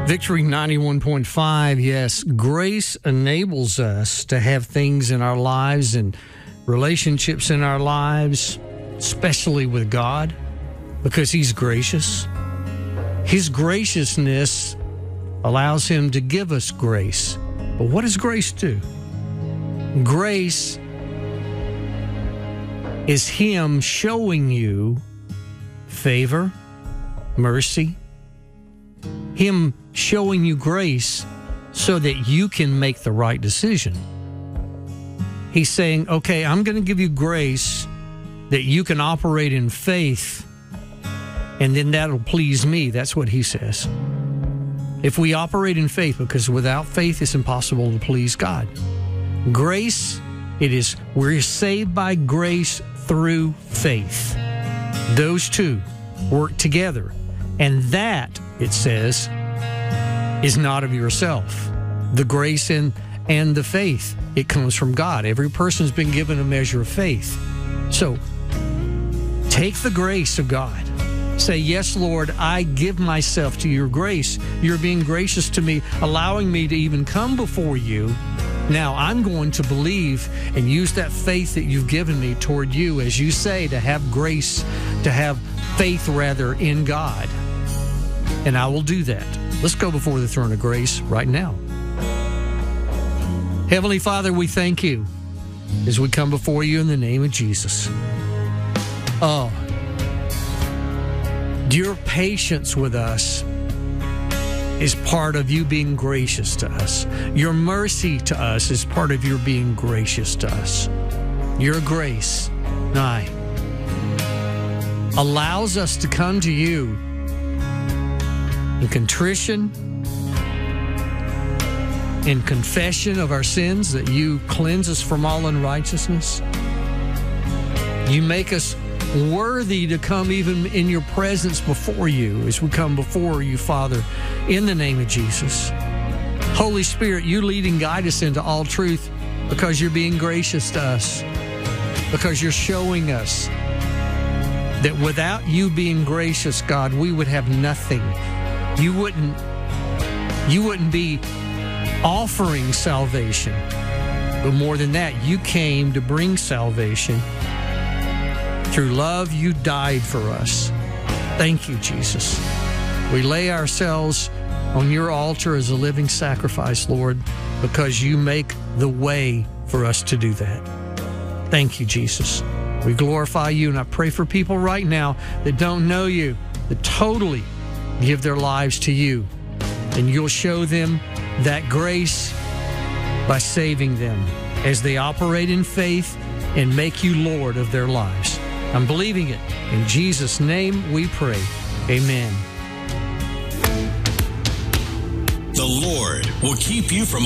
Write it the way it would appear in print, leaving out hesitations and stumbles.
Victory 91.5, yes, grace enables us to have things in our lives and relationships in our lives, especially with God, because He's gracious. His graciousness allows Him to give us grace. But what does grace do? Grace is Him showing you favor, mercy, Him showing you grace so that you can make the right decision. He's saying, okay, I'm going to give you grace that you can operate in faith, and then that'll please me. That's what He says. If we operate in faith, because without faith it's impossible to please God. Grace, we're saved by grace through faith. Those two work together. And that, it says, is not of yourself. The grace and the faith, it comes from God. Every person's been given a measure of faith. So, take the grace of God. Say, yes, Lord, I give myself to your grace. You're being gracious to me, allowing me to even come before you. Now, I'm going to believe and use that faith that you've given me toward you, as you say, to have grace, to have faith, rather, in God. And I will do that. Let's go before the throne of grace right now. Heavenly Father, we thank you as we come before you in the name of Jesus. Oh, your patience with us is part of you being gracious to us. Your mercy to us is part of your being gracious to us. Your grace, allows us to come to you in contrition, in confession of our sins, that you cleanse us from all unrighteousness. You make us worthy to come even in your presence before you as we come before you, Father, in the name of Jesus. Holy Spirit, you lead and guide us into all truth because you're being gracious to us, because you're showing us that without you being gracious, God, we would have nothing. You wouldn't be offering salvation. But more than that, you came to bring salvation. Through love, you died for us. Thank you, Jesus. We lay ourselves on your altar as a living sacrifice, Lord, because you make the way for us to do that. Thank you, Jesus. We glorify you, and I pray for people right now that don't know you, that totally give their lives to you, and you'll show them that grace by saving them as they operate in faith and make you Lord of their lives. I'm believing it. In Jesus' name we pray. Amen. The Lord will keep you from